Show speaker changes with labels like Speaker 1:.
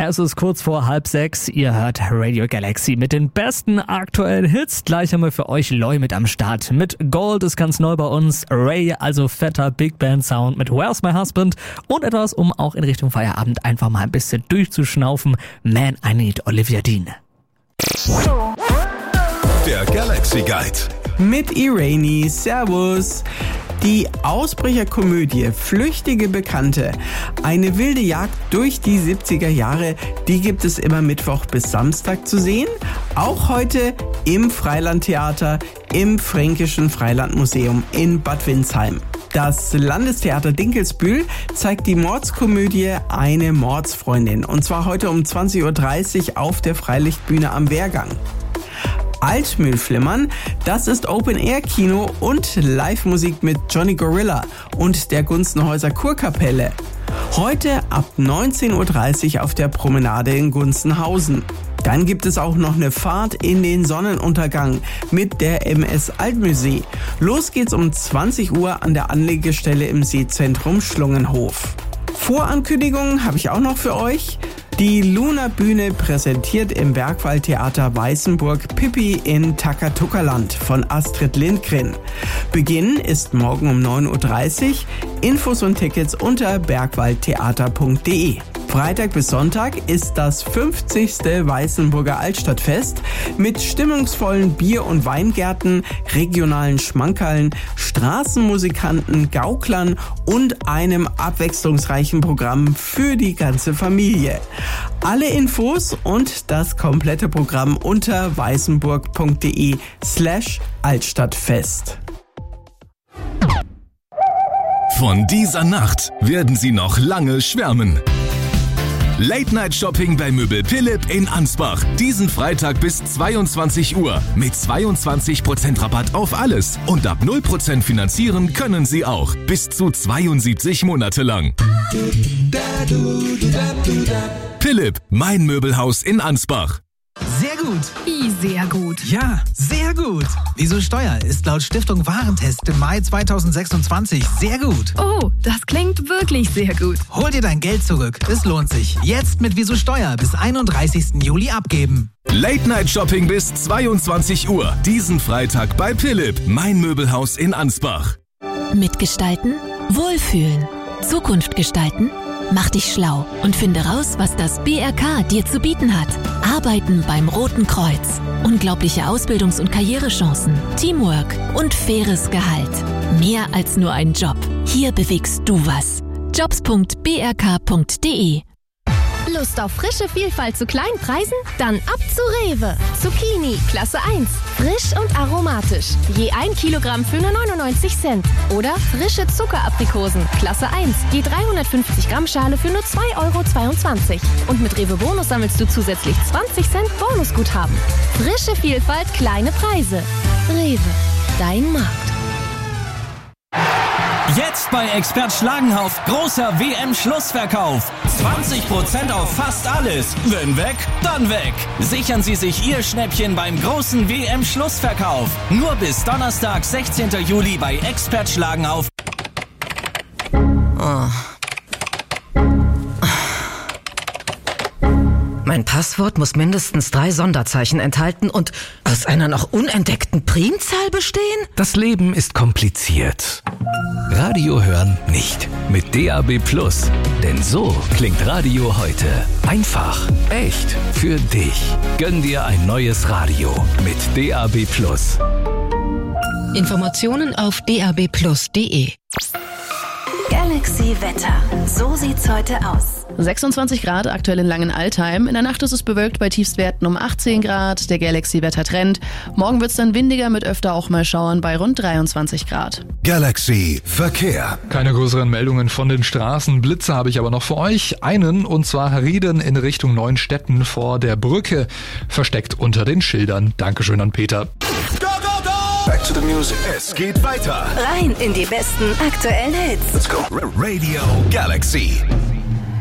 Speaker 1: Es ist kurz vor 5:30. Ihr hört Radio Galaxy mit den besten aktuellen Hits. Gleich haben wir für euch Loy mit am Start. Mit Gold ist ganz neu bei uns. Ray, also fetter Big Band Sound mit Where's My Husband. Und etwas, um auch in Richtung Feierabend einfach mal ein bisschen durchzuschnaufen. Man, I Need Olivia Dean.
Speaker 2: Der Galaxy Guide.
Speaker 3: Mit Irani, Servus. Die Ausbrecherkomödie Flüchtige Bekannte, eine wilde Jagd durch die 70er Jahre, die gibt es immer Mittwoch bis Samstag zu sehen. Auch heute im Freilandtheater im Fränkischen Freilandmuseum in Bad Windsheim. Das Landestheater Dinkelsbühl zeigt die Mordskomödie Eine Mordsfreundin. Und zwar heute um 20.30 Uhr auf der Freilichtbühne am Wehrgang. Altmühlflimmern, das ist Open-Air-Kino und Live-Musik mit Johnny Gorilla und der Gunzenhäuser Kurkapelle. Heute ab 19.30 Uhr auf der Promenade in Gunzenhausen. Dann gibt es auch noch eine Fahrt in den Sonnenuntergang mit der MS Altmusee. Los geht's um 20 Uhr an der Anlegestelle im Seezentrum Schlungenhof. Vorankündigungen habe ich auch noch für euch. Die Luna Bühne präsentiert im Bergwaldtheater Weißenburg Pippi in Takatuka-Land von Astrid Lindgren. Beginn ist morgen um 9.30 Uhr. Infos und Tickets unter bergwaldtheater.de. Freitag bis Sonntag ist das 50. Weißenburger Altstadtfest mit stimmungsvollen Bier- und Weingärten, regionalen Schmankerln, Straßenmusikanten, Gauklern und einem abwechslungsreichen Programm für die ganze Familie. Alle Infos und das komplette Programm unter weißenburg.de/Altstadtfest.
Speaker 2: Von dieser Nacht werden Sie noch lange schwärmen. Late-Night-Shopping bei Möbel Philipp in Ansbach. Diesen Freitag bis 22 Uhr. Mit 22% Rabatt auf alles. Und ab 0% finanzieren können Sie auch. Bis zu 72 Monate lang. Philipp, mein Möbelhaus in Ansbach.
Speaker 4: Sehr gut.
Speaker 5: Wie sehr gut?
Speaker 4: Ja, sehr gut. Wieso Steuer ist laut Stiftung Warentest im Mai 2026 sehr gut.
Speaker 5: Oh, das klingt wirklich sehr gut.
Speaker 4: Hol dir dein Geld zurück. Es lohnt sich. Jetzt mit Wieso Steuer bis 31. Juli abgeben.
Speaker 2: Late-Night-Shopping bis 22 Uhr. Diesen Freitag bei Philipp, mein Möbelhaus in Ansbach.
Speaker 6: Mitgestalten, wohlfühlen, Zukunft gestalten. Mach dich schlau und finde raus, was das BRK dir zu bieten hat. Arbeiten beim Roten Kreuz. Unglaubliche Ausbildungs- und Karrierechancen, Teamwork und faires Gehalt. Mehr als nur ein Job. Hier bewegst du was. jobs.brk.de.
Speaker 7: Lust auf frische Vielfalt zu kleinen Preisen? Dann ab zu Rewe. Zucchini, Klasse 1. Frisch und aromatisch. Je 1 Kilogramm für nur 99 Cent. Oder frische Zuckeraprikosen, Klasse 1. Je 350 Gramm Schale für nur 2,22 €. Und mit Rewe Bonus sammelst du zusätzlich 20 Cent Bonusguthaben. Frische Vielfalt, kleine Preise. Rewe, dein Markt.
Speaker 8: Jetzt bei Expert Schlagenhaus großer WM-Schlussverkauf. 20% auf fast alles. Wenn weg, dann weg. Sichern Sie sich Ihr Schnäppchen beim großen WM-Schlussverkauf. Nur bis Donnerstag, 16. Juli bei Expert Schlagenhaus.
Speaker 9: Oh. Mein Passwort muss mindestens 3 Sonderzeichen enthalten und aus einer noch unentdeckten Primzahl bestehen?
Speaker 10: Das Leben ist kompliziert. Radio hören nicht. Mit DAB+. Denn so klingt Radio heute. Einfach, echt, für dich. Gönn dir ein neues Radio mit DAB+.
Speaker 6: Informationen auf dabplus.de.
Speaker 11: Galaxy Wetter. So sieht's heute aus.
Speaker 12: 26 Grad aktuell in Langenaltheim. In der Nacht ist es bewölkt bei Tiefstwerten um 18 Grad. Der Galaxy-Wetter-Trend. Morgen wird's dann windiger mit öfter auch mal Schauern bei rund 23 Grad.
Speaker 2: Galaxy Verkehr.
Speaker 13: Keine größeren Meldungen von den Straßen. Blitze habe ich aber noch für euch. Einen, und zwar Rieden in Richtung Neuenstetten vor der Brücke. Versteckt unter den Schildern. Dankeschön an Peter.
Speaker 2: Back to the music. Es geht weiter.
Speaker 11: Rein in die besten aktuellen Hits.
Speaker 2: Let's go. Radio Galaxy.